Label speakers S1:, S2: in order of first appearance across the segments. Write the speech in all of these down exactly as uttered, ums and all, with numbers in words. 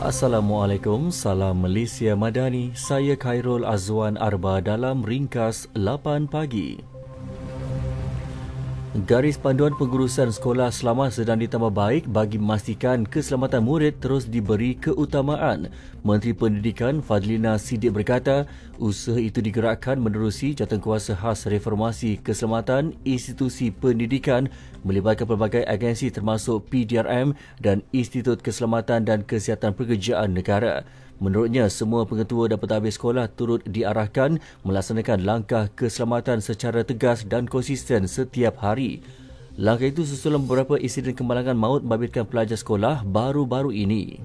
S1: Assalamualaikum, salam Malaysia Madani. Saya Khairul Azwan Arba dalam Ringkas lapan pagi. Garis panduan pengurusan sekolah selamat sedang ditambah baik bagi memastikan keselamatan murid terus diberi keutamaan. Menteri Pendidikan Fadlina Siddiq berkata, usaha itu digerakkan menerusi jawatankuasa khas reformasi keselamatan institusi pendidikan melibatkan pelbagai agensi termasuk P D R M dan Institut Keselamatan dan Kesihatan Pekerjaan Negara. Menurutnya, semua pengetua dan pentadbir sekolah turut diarahkan melaksanakan langkah keselamatan secara tegas dan konsisten setiap hari. Langkah itu susulan beberapa insiden kemalangan maut membabitkan pelajar sekolah baru-baru ini.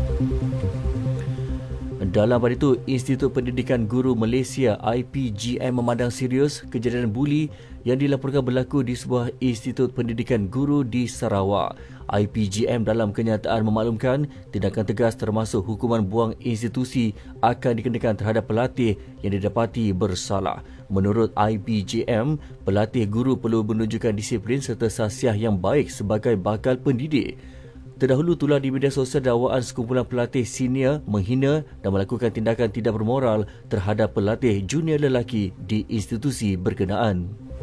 S1: Dalam pada itu, Institut Pendidikan Guru Malaysia I P G M memandang serius kejadian buli yang dilaporkan berlaku di sebuah institut pendidikan guru di Sarawak. I P G M dalam kenyataan memaklumkan tindakan tegas termasuk hukuman buang institusi akan dikenakan terhadap pelatih yang didapati bersalah. Menurut I P G M, pelatih guru perlu menunjukkan disiplin serta sasiah yang baik sebagai bakal pendidik. Terdahulu tular di media sosial dakwaan sekumpulan pelatih senior menghina dan melakukan tindakan tidak bermoral terhadap pelatih junior lelaki di institusi berkenaan.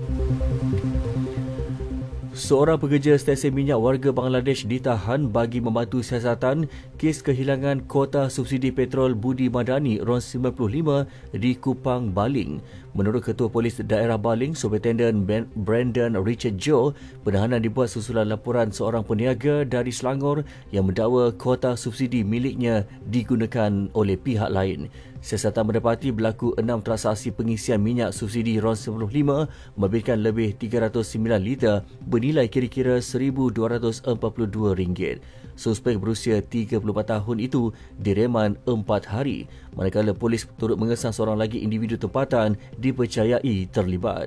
S1: Seorang pekerja stesen minyak warga Bangladesh ditahan bagi membantu siasatan kes kehilangan kota subsidi petrol Budi Madani R O N sembilan puluh lima di Kupang, Baling. Menurut Ketua Polis Daerah Baling, Superintendent Brandon Richard Joe, penahanan dibuat susulan laporan seorang peniaga dari Selangor yang mendakwa kota subsidi miliknya digunakan oleh pihak lain. Siasatan mendapati berlaku enam transaksi pengisian minyak subsidi R O N sembilan puluh lima memberikan lebih tiga ratus sembilan liter bernilai kira-kira seribu dua ratus empat puluh dua ringgit. Suspek berusia tiga puluh empat tahun itu direman empat hari, manakala polis turut mengesan seorang lagi individu tempatan dipercayai terlibat.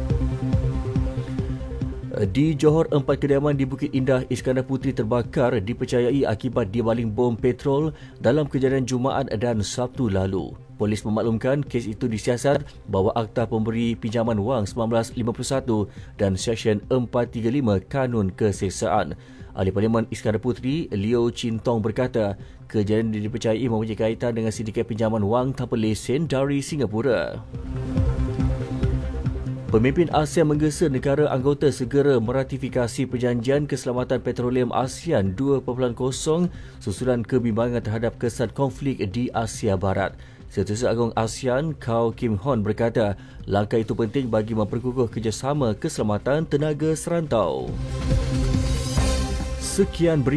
S1: Di Johor, empat kediaman di Bukit Indah, Iskandar Puteri terbakar dipercayai akibat dibaling bom petrol dalam kejadian Jumaat dan Sabtu lalu. Polis memaklumkan kes itu disiasat bawah Akta Pemberi Pinjaman Wang seribu sembilan ratus lima puluh satu dan Seksyen empat tiga lima Kanun Keseksaan. Ahli Parlimen Iskandar Puteri, Leo Chin Tong berkata, kejadian ini dipercayai mempunyai kaitan dengan sindiket pinjaman wang tanpa lesen dari Singapura. Pemimpin ASEAN menggesa negara anggota segera meratifikasi Perjanjian Keselamatan Petroleum ASEAN dua titik kosong susulan kebimbangan terhadap kesan konflik di Asia Barat. Setiausaha Agong ASEAN, Kao Kim Hon berkata, langkah itu penting bagi memperkukuh kerjasama keselamatan tenaga serantau. Sekian berita